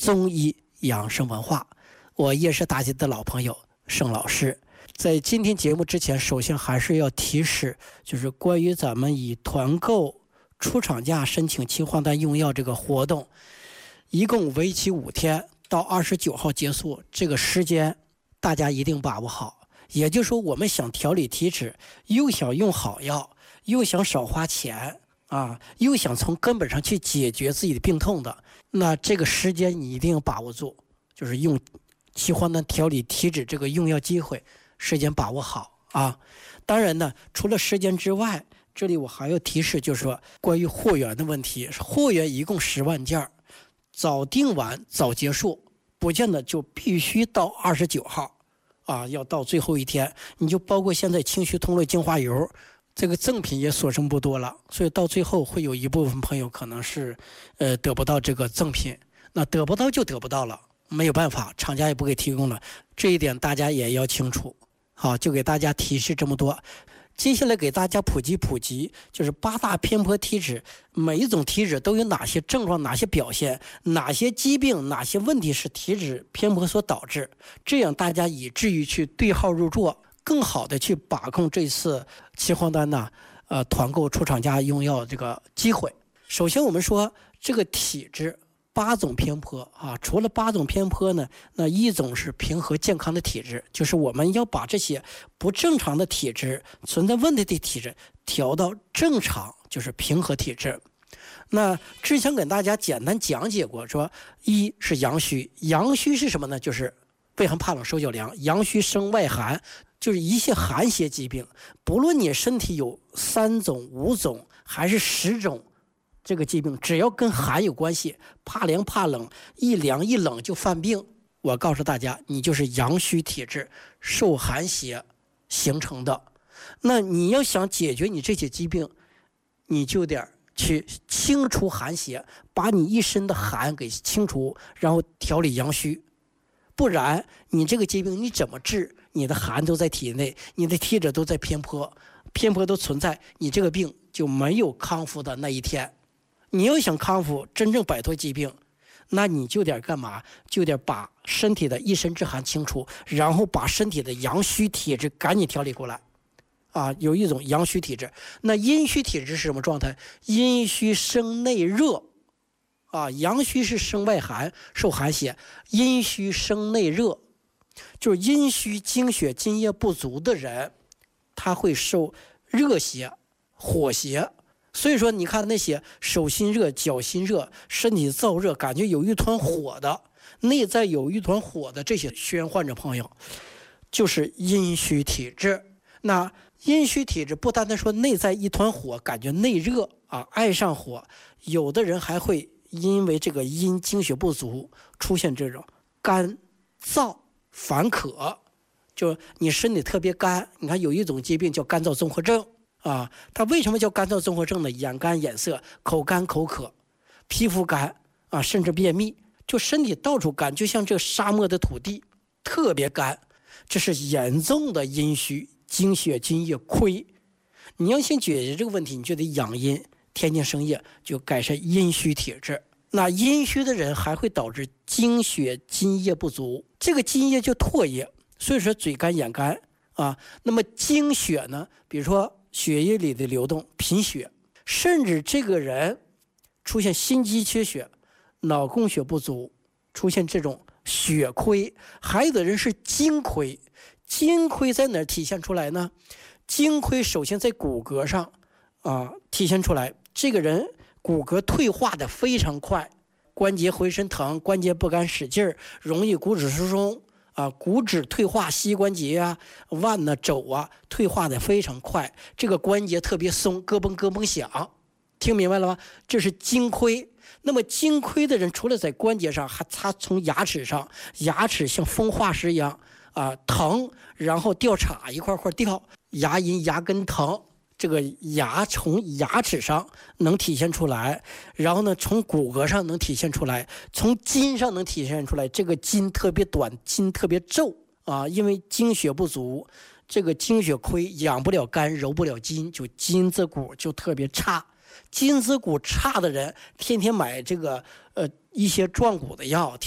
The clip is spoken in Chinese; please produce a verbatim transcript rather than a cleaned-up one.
中医养生文化。我也是大家的老朋友盛老师。在今天节目之前，首先还是要提示，就是关于咱们以团购出厂价申请七荒丹用药这个活动，一共为期五天，到二十九号结束。这个时间大家一定把握好。也就是说，我们想调理体质，又想用好药，又想少花钱啊，又想从根本上去解决自己的病痛的，那这个时间你一定要把握住，就是用七荒丹调理体质这个用药机会，时间把握好啊。当然呢，除了时间之外，这里我还要提示，就是说关于货源的问题。货源一共十万件，早订完早结束，不见得就必须到二十九号啊，要到最后一天。你就包括现在清虚通络精华油，这个赠品也所剩不多了，所以到最后会有一部分朋友可能是呃得不到这个赠品，那得不到就得不到了，没有办法，厂家也不给提供了，这一点大家也要清楚。好，就给大家提示这么多。接下来给大家普及普及，就是八大偏颇体质，每一种体质都有哪些症状、哪些表现、哪些疾病、哪些问题是体质偏颇所导致，这样大家以至于去对号入座，更好的去把控这次七荒丹呢，呃，团购出厂价用药这个机会。首先我们说这个体质八种偏颇啊，除了八种偏颇呢，那一种是平和健康的体质，就是我们要把这些不正常的体质、存在问题的体质调到正常，就是平和体质。那之前跟大家简单讲解过，说一是阳虚，阳虚是什么呢？就是畏寒怕冷、手脚凉，阳虚生外寒，就是一些寒邪疾病，不论你身体有三种、五种还是十种。这个疾病只要跟寒有关系，怕凉怕冷，一凉一冷就犯病，我告诉大家，你就是阳虚体质，受寒邪形成的。那你要想解决你这些疾病，你就得去清除寒邪，把你一身的寒给清除，然后调理阳虚。不然你这个疾病你怎么治？你的寒都在体内，你的体质都在偏颇，偏颇都存在，你这个病就没有康复的那一天。你要想康复，真正摆脱疾病，那你就得干嘛？就得把身体的一身之寒清除，然后把身体的阳虚体质赶紧调理过来。啊，有一种阳虚体质，那阴虚体质是什么状态？阴虚生内热，啊，阳虚是生外寒，受寒邪；阴虚生内热，就是阴虚精血津液不足的人，他会受热邪、火邪。所以说你看那些手心热、脚心热、身体燥热，感觉有一团火的，内在有一团火的这些血源患者朋友，就是阴虚体质。那阴虚体质不单单说内在一团火，感觉内热啊，爱上火，有的人还会因为这个阴精血不足出现这种干燥烦渴，就你身体特别干。你看有一种疾病叫干燥综合症啊，它为什么叫干燥综合症呢？眼干眼涩，口干口渴，皮肤干啊，甚至便秘，就身体到处干，就像这沙漠的土地特别干，这是严重的阴虚，精血津液亏。你要先解决这个问题，你就得养阴，添精生液，就改善阴虚体质。那阴虚的人还会导致精血津液不足，这个津液就唾液，所以说嘴干眼干啊。那么精血呢，比如说血液里的流动贫血，甚至这个人出现心肌缺血、脑供血不足，出现这种血亏。还有的人是精亏，精亏在哪儿体现出来呢？精亏首先在骨骼上啊体现出来，这个人骨骼退化的非常快，关节浑身疼，关节不敢使劲儿，容易骨质疏松啊，骨质退化，膝关节啊、腕呐、肘啊，退化的非常快，这个关节特别松，咯嘣咯嘣响，听明白了吗？这是精亏。那么精亏的人，除了在关节上，还他从牙齿上，牙齿像风化石一样啊疼，然后掉碴一块块掉，牙龈牙根疼。这个牙从牙齿上能体现出来，然后呢，从骨骼上能体现出来，从筋上能体现出来。这个筋特别短，筋特别皱啊，因为精血不足，这个精血亏，养不了肝，揉不了筋，就筋子骨就特别差。筋子骨差的人，天天买这个呃一些壮骨的药。